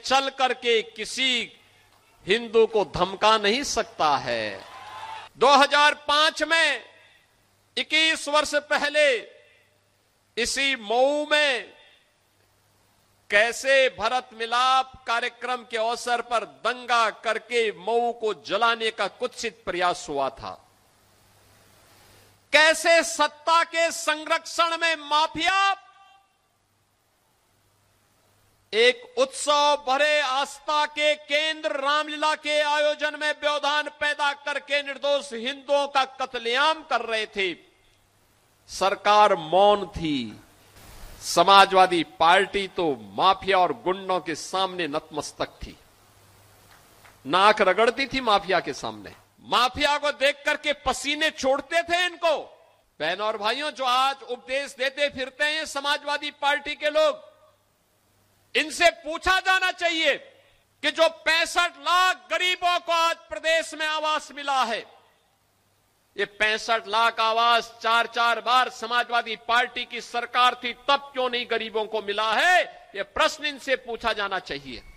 चल करके किसी हिंदू को धमका नहीं सकता है। 2005 में 21 वर्ष पहले इसी मऊ में कैसे भरत मिलाप कार्यक्रम के अवसर पर दंगा करके मऊ को जलाने का कुत्सित प्रयास हुआ था। कैसे सत्ता के संरक्षण में माफिया एक उत्सव भरे आस्था के केंद्र रामलीला के आयोजन में व्यवधान पैदा करके निर्दोष हिंदुओं का कत्लेआम कर रहे थे। सरकार मौन थी। समाजवादी पार्टी तो माफिया और गुंडों के सामने नतमस्तक थी, नाक रगड़ती थी माफिया के सामने। माफिया को देख करके पसीने छोड़ते थे इनको। बहनों और भाइयों, जो आज उपदेश देते फिरते हैं समाजवादी पार्टी के लोग, इनसे पूछा जाना चाहिए कि जो 65 लाख गरीबों को आज प्रदेश में आवास मिला है, ये 65 लाख आवास 4-4 बार समाजवादी पार्टी की सरकार थी तब क्यों नहीं गरीबों को मिला है? ये प्रश्न इनसे पूछा जाना चाहिए।